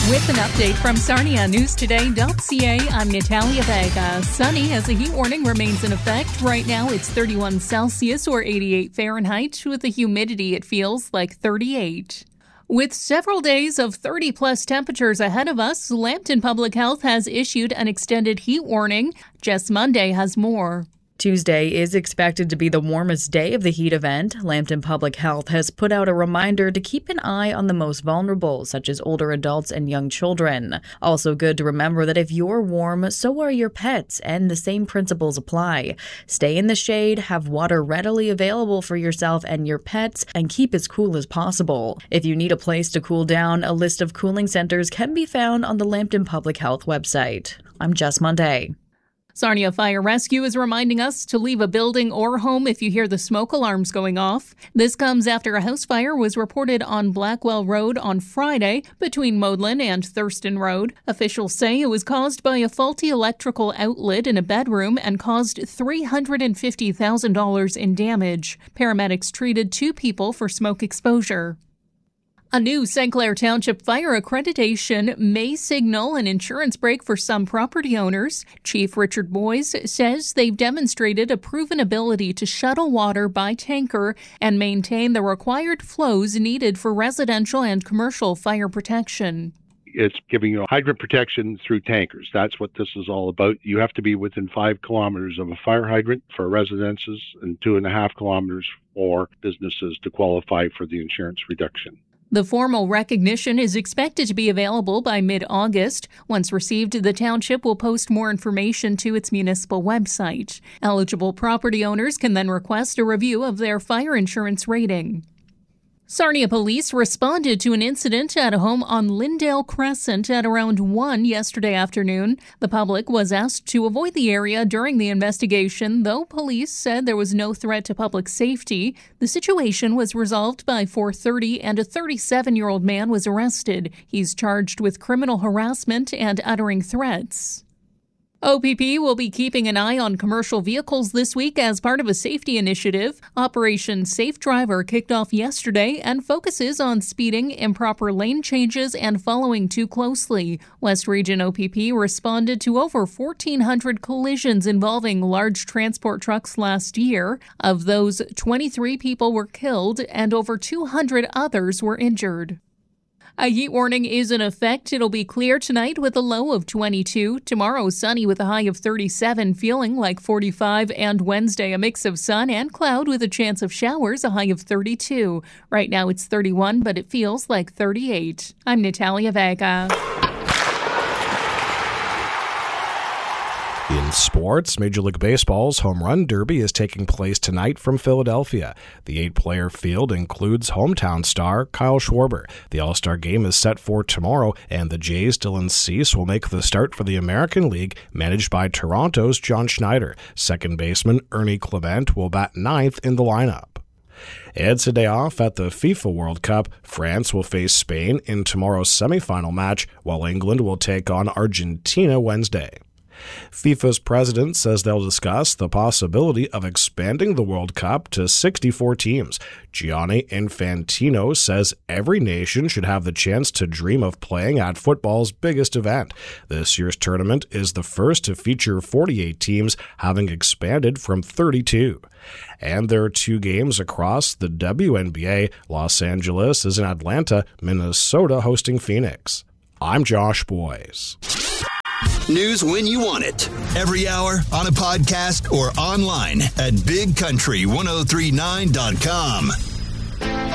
With an update from Sarnia NewsToday.ca, I'm Natalia Vega. Sunny as the heat warning remains in effect. Right now it's 31 Celsius or 88 Fahrenheit. With the humidity, it feels like 38. With several days of 30-plus temperatures ahead of us, Lambton Public Health has issued an extended heat warning. Jess Monday has more. Tuesday is expected to be the warmest day of the heat event. Lambton Public Health has put out a reminder to keep an eye on the most vulnerable, such as older adults and young children. Also good to remember that if you're warm, so are your pets, and the same principles apply. Stay in the shade, have water readily available for yourself and your pets, and keep as cool as possible. If you need a place to cool down, a list of cooling centers can be found on the Lambton Public Health website. I'm Jess Monday. Sarnia Fire Rescue is reminding us to leave a building or home if you hear the smoke alarms going off. This comes after a house fire was reported on Blackwell Road on Friday between Modlin and Thurston Road. Officials say it was caused by a faulty electrical outlet in a bedroom and caused $350,000 in damage. Paramedics treated 2 people for smoke exposure. A new St. Clair Township fire accreditation may signal an insurance break for some property owners. Chief Richard Boyes says they've demonstrated a proven ability to shuttle water by tanker and maintain the required flows needed for residential and commercial fire protection. It's giving you hydrant protection through tankers. That's what this is all about. You have to be within 5 kilometers of a fire hydrant for residences and 2.5 kilometers for businesses to qualify for the insurance reduction. The formal recognition is expected to be available by mid-August. Once received, the township will post more information to its municipal website. Eligible property owners can then request a review of their fire insurance rating. Sarnia police responded to an incident at a home on Lyndale Crescent at around 1 yesterday afternoon. The public was asked to avoid the area during the investigation, though police said there was no threat to public safety. The situation was resolved by 4:30 and a 37-year-old man was arrested. He's charged with criminal harassment and uttering threats. OPP will be keeping an eye on commercial vehicles this week as part of a safety initiative. Operation Safe Driver kicked off yesterday and focuses on speeding, improper lane changes, and following too closely. West Region OPP responded to over 1,400 collisions involving large transport trucks last year. Of those, 23 people were killed and over 200 others were injured. A heat warning is in effect. It'll be clear tonight with a low of 22. Tomorrow, sunny with a high of 37, feeling like 45. And Wednesday, a mix of sun and cloud with a chance of showers, a high of 32. Right now, it's 31, but it feels like 38. I'm Natalia Vega. In sports, Major League Baseball's Home Run Derby is taking place tonight from Philadelphia. The 8-player field includes hometown star Kyle Schwarber. The All-Star Game is set for tomorrow, and the Jays' Dylan Cease will make the start for the American League, managed by Toronto's John Schneider. Second baseman Ernie Clement will bat 9th in the lineup. It's a day off at the FIFA World Cup. France will face Spain in tomorrow's semifinal match, while England will take on Argentina Wednesday. FIFA's president says they'll discuss the possibility of expanding the World Cup to 64 teams. Gianni Infantino says every nation should have the chance to dream of playing at football's biggest event. This year's tournament is the first to feature 48 teams, having expanded from 32. And there are 2 games across the WNBA. Los Angeles is in Atlanta, Minnesota hosting Phoenix. I'm Josh Boyes. News when you want it. Every hour, on a podcast, or online at BigCountry1039.com.